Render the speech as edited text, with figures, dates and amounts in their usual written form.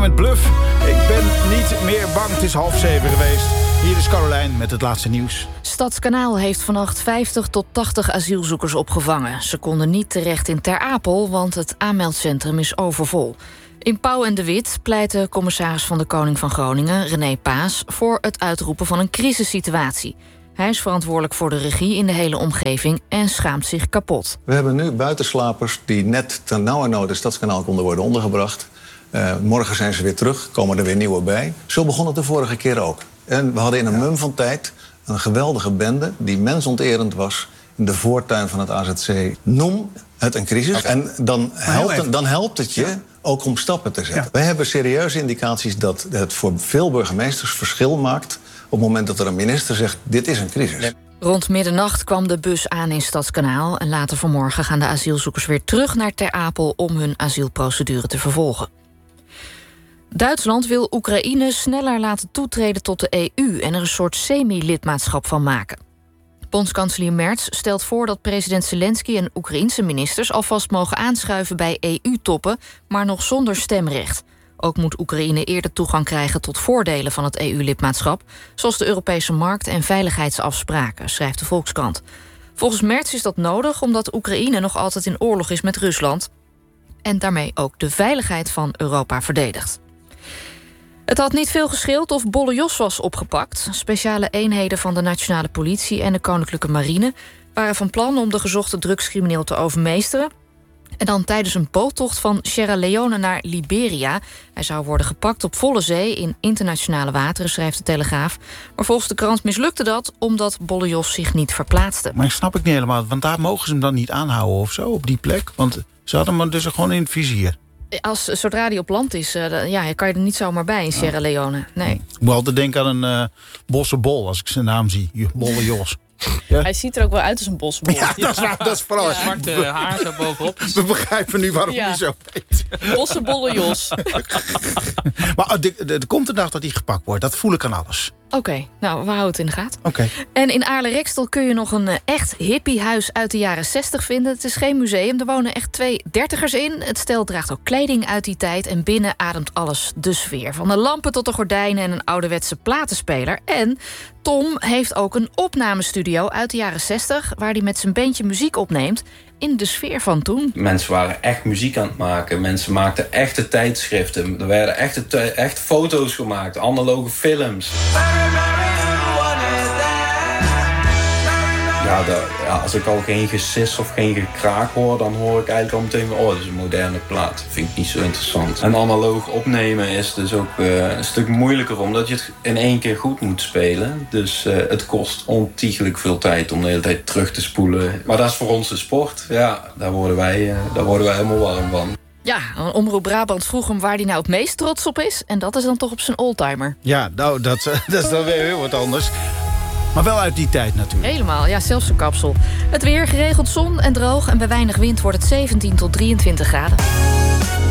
met Bluff. Ik ben niet meer bang, het is 6:30 geweest. Hier is Caroline met het laatste nieuws. Stadskanaal heeft vannacht 50 tot 80 asielzoekers opgevangen. Ze konden niet terecht in Ter Apel, want het aanmeldcentrum is overvol. In Pauw en de Wit pleit de commissaris van de Koning van Groningen, René Paas, voor het uitroepen van een crisissituatie. Hij is verantwoordelijk voor de regie in de hele omgeving en schaamt zich kapot. We hebben nu buitenslapers die net ten nauwernood het Stadskanaal konden worden ondergebracht. Morgen zijn ze weer terug, komen er weer nieuwe bij. Zo begon het de vorige keer ook. En we hadden in een mum van tijd een geweldige bende die mensonterend was in de voortuin van het AZC. Noem het een crisis. Okay. En dan helpt het je ook om stappen te zetten. Ja. Wij hebben serieuze indicaties dat het voor veel burgemeesters verschil maakt op het moment dat er een minister zegt, dit is een crisis. Nee. Rond middernacht kwam de bus aan in Stadskanaal en later vanmorgen gaan de asielzoekers weer terug naar Ter Apel om hun asielprocedure te vervolgen. Duitsland wil Oekraïne sneller laten toetreden tot de EU en er een soort semi-lidmaatschap van maken. Bondskanselier Merz stelt voor dat president Zelensky en Oekraïense ministers alvast mogen aanschuiven bij EU-toppen, maar nog zonder stemrecht. Ook moet Oekraïne eerder toegang krijgen tot voordelen van het EU-lidmaatschap, zoals de Europese markt en veiligheidsafspraken, schrijft de Volkskrant. Volgens Merz is dat nodig omdat Oekraïne nog altijd in oorlog is met Rusland en daarmee ook de veiligheid van Europa verdedigt. Het had niet veel gescheeld of Bolle Jos was opgepakt. Speciale eenheden van de Nationale Politie en de Koninklijke Marine waren van plan om de gezochte drugscrimineel te overmeesteren. En dan tijdens een boottocht van Sierra Leone naar Liberia. Hij zou worden gepakt op volle zee in internationale wateren, schrijft de Telegraaf. Maar volgens de krant mislukte dat omdat Bolle Jos zich niet verplaatste. Maar ik snap ik niet helemaal, want daar mogen ze hem dan niet aanhouden of zo, op die plek? Want ze hadden hem dus gewoon in het vizier. Zodra hij op land is, kan je er niet zomaar bij in Sierra Leone. Nee. Ik moet altijd denken aan een bossenbol als ik zijn naam zie. Bolle Jos. Ja? Hij ziet er ook wel uit als een bosbol. Ja, dat is vooral. Ja. Zwarte haar zo bovenop. We begrijpen nu waarom hij zo heet. Bossenbolle Jos. Maar er komt een dag dat hij gepakt wordt. Dat voel ik aan alles. Oké, nou, we houden het in de gaten. Okay. En in Aarle-Rekstel kun je nog een echt hippiehuis uit de jaren 60 vinden. Het is geen museum, er wonen echt 2 dertigers in. Het stel draagt ook kleding uit die tijd en binnen ademt alles de sfeer. Van de lampen tot de gordijnen en een ouderwetse platenspeler. En Tom heeft ook een opnamestudio uit de jaren 60... waar hij met zijn bandje muziek opneemt in de sfeer van toen. Mensen waren echt muziek aan het maken. Mensen maakten echte tijdschriften. Er werden echt foto's gemaakt. Analoge films. Ja, als ik al geen gesis of geen gekraak hoor, dan hoor ik eigenlijk al meteen, oh, dat is een moderne plaat. Dat vind ik niet zo interessant. En analoog opnemen is dus ook een stuk moeilijker, omdat je het in één keer goed moet spelen. Dus het kost ontiegelijk veel tijd om de hele tijd terug te spoelen. Maar dat is voor ons de sport. Ja, daar worden wij helemaal warm van. Ja, Omroep Brabant vroeg hem waar hij nou het meest trots op is. En dat is dan toch op zijn oldtimer. Ja, nou, dat is dan weer heel wat anders. Maar wel uit die tijd natuurlijk. Helemaal, ja, zelfs een kapsel. Het weer, geregeld zon en droog en bij weinig wind wordt het 17 tot 23 graden.